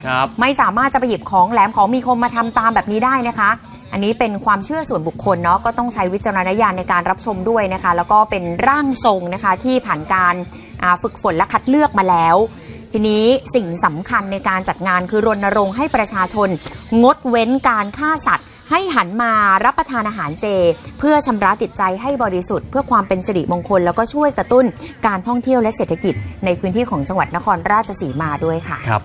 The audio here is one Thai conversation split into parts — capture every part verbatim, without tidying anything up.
ครับไม่สามารถจะไปหยิบของแหลมของมีคมมาทำตามแบบนี้ได้นะคะอันนี้เป็นความเชื่อส่วนบุคคลเนาะก็ต้องใช้วิจารณญาณในการรับชมด้วยนะคะแล้วก็เป็นร่างทรงนะคะที่ผ่านการฝึกฝนและคัดเลือกมาแล้วทีนี้สิ่งสำคัญในการจัดงานคือรณรงค์ให้ประชาชนงดเว้นการฆ่าสัตว์ให้หันมารับประทานอาหารเจเพื่อชำระจิตใจให้บริสุทธิ์เพื่อความเป็นสิริมงคลแล้วก็ช่วยกระตุ้นการท่องเที่ยวและเศรษฐกิจในพื้นที่ของจังหวัดนครราชสีมาด้วยค่ะครับ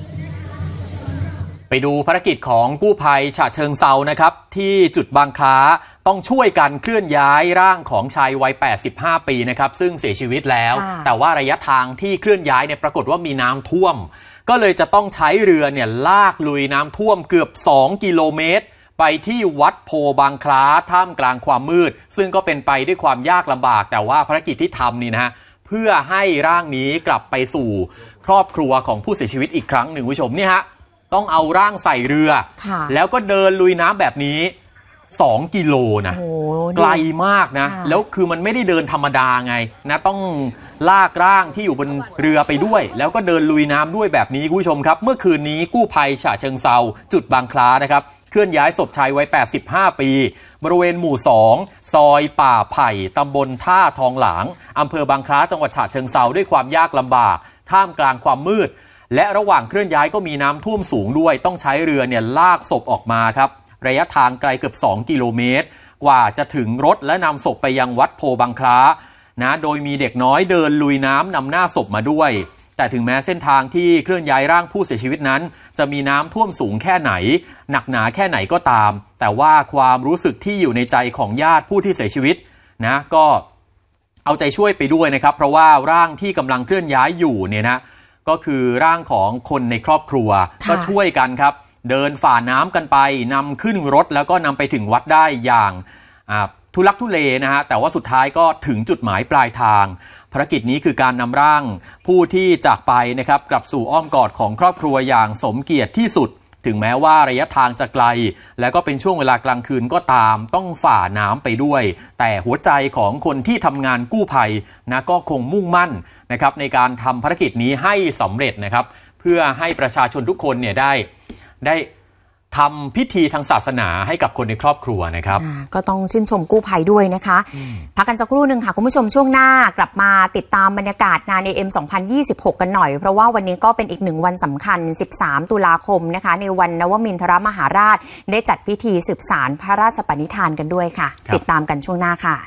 ไปดูภารกิจของกู้ภัยฉะเชิงเทรานะครับที่จุดบางคล้าต้องช่วยกันเคลื่อนย้ายร่างของชายวัยแปดสิบห้าปีนะครับซึ่งเสียชีวิตแล้วแต่ว่าระยะทางที่เคลื่อนย้ายเนี่ยปรากฏว่ามีน้ำท่วมก็เลยจะต้องใช้เรือเนี่ยลากลุยน้ำท่วมเกือบสองกิโลเมตรไปที่วัดโพบางคล้าท่ามกลางความมืดซึ่งก็เป็นไปด้วยความยากลำบากแต่ว่าภารกิจที่ทำนี่นะฮะเพื่อให้ร่างนี้กลับไปสู่ครอบครัวของผู้เสียชีวิตอีกครั้งหนึ่งผู้ชมนี่ฮะต้องเอาร่างใส่เรือแล้วก็เดินลุยน้ำแบบนี้สองกิโลนะไกลมากนะแล้วคือมันไม่ได้เดินธรรมดาไงนะต้องลากร่างที่อยู่บนเรือไปด้วยแล้วก็เดินลุยน้ำด้วยแบบนี้คุณผู้ชมครับเมื่อคืนนี้กู้ภัยฉะเชิงเทราจุดบางคล้านะครับเคลื่อนย้ายศพชายวัยแปดสิบห้าปีบริเวณหมู่สองซอยป่าไผ่ตำบลท่าทองหลางอำเภอบางคล้าจังหวัดฉะเชิงเทราด้วยความยากลำบากท่ามกลางความมืดและระหว่างเคลื่อนย้ายก็มีน้ำท่วมสูงด้วยต้องใช้เรือเนี่ยลากศพออกมาครับระยะทางไกลเกือบสองกิโลเมตรกว่าจะถึงรถและนำศพไปยังวัดโพบางคล้านะโดยมีเด็กน้อยเดินลุยน้ำนำหน้าศพมาด้วยแต่ถึงแม้เส้นทางที่เคลื่อนย้ายร่างผู้เสียชีวิตนั้นจะมีน้ำท่วมสูงแค่ไหนหนักหนาแค่ไหนก็ตามแต่ว่าความรู้สึกที่อยู่ในใจของญาติผู้ที่เสียชีวิตนะก็เอาใจช่วยไปด้วยนะครับเพราะว่าร่างที่กำลังเคลื่อนย้ายอยู่เนี่ยนะก็คือร่างของคนในครอบครัวก็ช่วยกันครับเดินฝ่าน้ำกันไปนำขึ้นรถแล้วก็นำไปถึงวัดได้อย่างทุลักทุเลนะฮะแต่ว่าสุดท้ายก็ถึงจุดหมายปลายทางภารกิจนี้คือการนำร่างผู้ที่จากไปนะครับกลับสู่อ้อมกอดของครอบครัวอย่างสมเกียรติที่สุดถึงแม้ว่าระยะทางจะไกลและก็เป็นช่วงเวลากลางคืนก็ตามต้องฝ่าน้ำไปด้วยแต่หัวใจของคนที่ทำงานกู้ภัยนะก็คงมุ่งมั่นนะครับในการทำภารกิจนี้ให้สำเร็จนะครับเพื่อให้ประชาชนทุกคนเนี่ยได้ได้ทำพิธีทางศาสนาให้กับคนในครอบครัวนะครับก็ต้องชื่นชมกู้ภัยด้วยนะคะพักกันสักครู่หนึ่งค่ะคุณผู้ชมช่วงหน้ากลับมาติดตามบรรยากาศงาน เอ เอ็ม สองพันยี่สิบหก กันหน่อยเพราะว่าวันนี้ก็เป็นอีกหนึ่งวันสำคัญสิบสามตุลาคมนะคะในวันนวมินทรมหาราชได้จัดพิธีสืบสานพระราชปณิธานกันด้วยค่ะติดตามกันช่วงหน้าค่ะ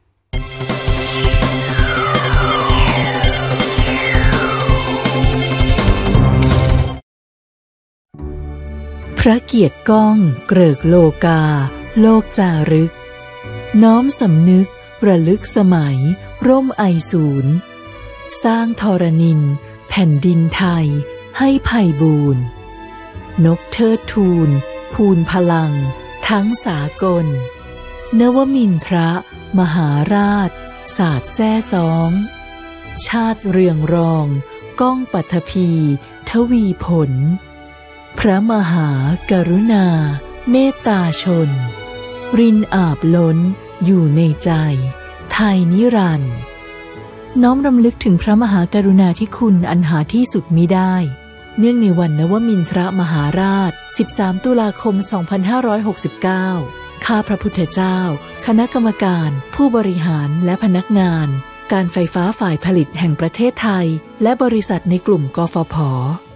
พระเกียรติก้องเกริกโลกาโลกจารึกน้อมสำนึกระลึกสมัยร่มไอสูรสร้างธรณินแผ่นดินไทยให้ไพบูรณ์นกเทิดทูลภูนพลังทั้งสากลนวมินทรมหาราชศาสตร์แซ่ซ้องชาติเรืองรองก้องปัทภีทวีผลพระมหากรุณาเมตตาชนรินอาบล้นอยู่ในใจไทยนิรันดร์น้อมรำลึกถึงพระมหากรุณาธิคุณอันหาที่สุดมิได้เนื่องในวันนวมินทรมหาราชสิบสามตุลาคมสองพันห้าร้อยหกสิบเก้าข้าพระพุทธเจ้าคณะกรรมการผู้บริหารและพนักงานการไฟฟ้าฝ่ายผลิตแห่งประเทศไทยและบริษัทในกลุ่มกฟผ